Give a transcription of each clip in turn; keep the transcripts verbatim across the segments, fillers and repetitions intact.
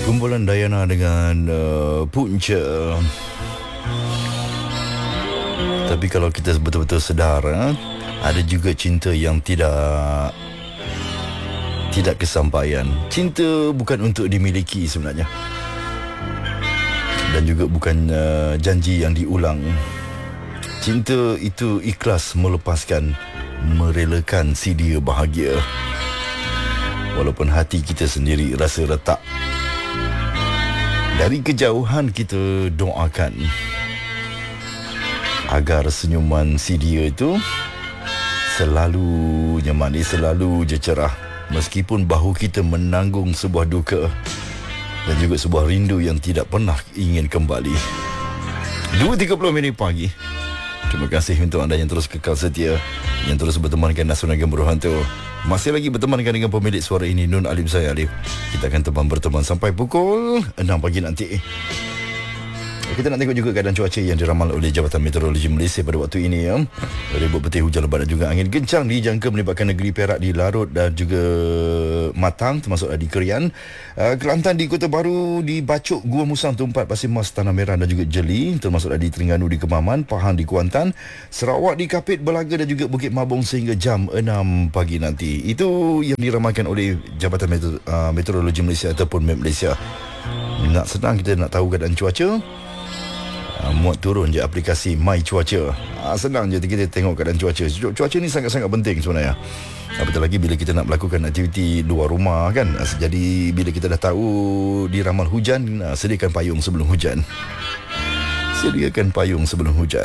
Kumpulan Dayana dengan uh, Punca. Tapi kalau kita betul-betul sedar, eh, ada juga cinta yang tidak tidak kesampaian. Cinta bukan untuk dimiliki sebenarnya, dan juga bukan uh, janji yang diulang. Cinta itu ikhlas melepaskan, merelakan si dia bahagia, walaupun hati kita sendiri rasa retak. Dari kejauhan kita doakan agar senyuman si dia itu selalu manis, selalu je cerah, meskipun bahu kita menanggung sebuah duka dan juga sebuah rindu yang tidak pernah ingin kembali. Dua tiga puluh minit pagi. Terima kasih untuk anda yang terus kekal setia, yang terus bertemankan Nasional Game Berhantu. Masih lagi bertemankan dengan pemilik suara ini, Nun Alim saya Alif. Kita akan teman berteman sampai pukul enam pagi nanti. Kita nak tengok juga keadaan cuaca yang diramal oleh Jabatan Meteorologi Malaysia pada waktu ini, ya. Ribut petir, hujan lebat dan juga angin kencang dijangka melibatkan negeri Perak di Larut dan juga Matang, termasuk di Kerian, uh, Kelantan, di Kota Baru, di Bacok, Gua Musang, Tumpat, Pasir Mas, Tanah Merah dan juga Jeli, termasuk di Terengganu, di Kemaman, Pahang, di Kuantan, Sarawak, di Kapit, Belaga dan juga Bukit Mabung sehingga jam enam pagi nanti. Itu yang diramalkan oleh Jabatan Meteor- uh, Meteorologi Malaysia ataupun M E T Malaysia. Nak senang kita nak tahu keadaan cuaca, Uh, muat turun je aplikasi My Cuaca. uh, Senang je kita tengok keadaan cuaca. Cuaca ni sangat-sangat penting sebenarnya. Apatah lagi bila kita nak melakukan aktiviti luar rumah, kan. uh, Jadi bila kita dah tahu diramal hujan, uh, sediakan payung sebelum hujan. Sediakan payung sebelum hujan.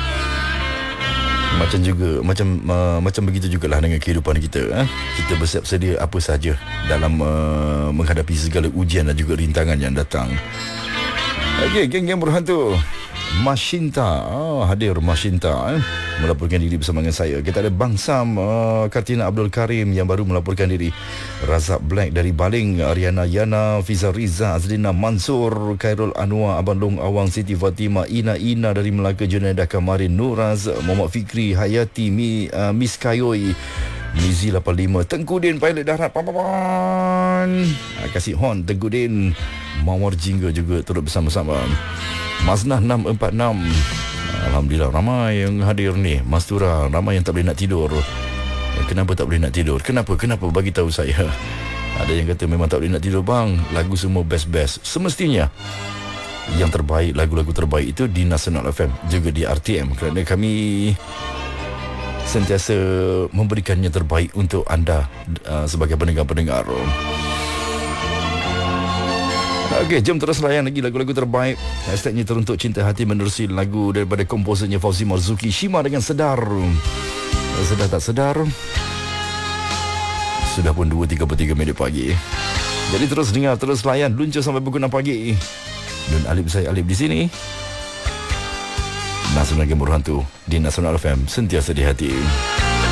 Macam juga Macam uh, macam begitu jugalah dengan kehidupan kita, eh? Kita bersiap sedia apa saja dalam uh, menghadapi segala ujian dan juga rintangan yang datang. Okey, geng-geng berhantu, Mashinta, oh, hadir Mashinta, eh? melaporkan diri bersama dengan saya. Kita ada Bang Sam, uh, Kartina Abdul Karim yang baru melaporkan diri, Razak Black dari Baling, Ariana Yana, Fiza Riza, Azlina Mansur, Khairul Anwar, Abang Long Awang, Siti Fatimah, Ina Ina dari Melaka, Junaidah Kamarin, Nuraz, Muhammad Fikri, Hayati, Mi, uh, Miss Kayoi, Mizi lapan lima, Tengku Din, pilot darat, papan, kasih hon Tengku Din, Mawar Jingga juga turut bersama-sama, Maznah enam empat enam. Alhamdulillah ramai yang hadir ni. Mastura, ramai yang tak boleh nak tidur. Kenapa tak boleh nak tidur? Kenapa? Kenapa? Bagi tahu saya. Ada yang kata memang tak boleh nak tidur bang, lagu semua best-best. Semestinya yang terbaik, lagu-lagu terbaik itu di Nasional F M, juga di R T M, kerana kami sentiasa memberikan yang terbaik untuk anda uh, sebagai pendengar-pendengar. Okey, jom terus layan lagi lagu-lagu terbaik. Hashtagnya teruntuk cinta hati menerusi lagu daripada komposernya Fauzi Marzuki, Shima dengan Sedar. Sedar tak sedar, sudah pun dua tiga puluh tiga minit pagi. Jadi terus dengar, terus layan, luncur sampai pukul enam pagi. Nun Alip saya Alip di sini. Nasional Game Berhantu di Nasional F M, sentiasa di hati.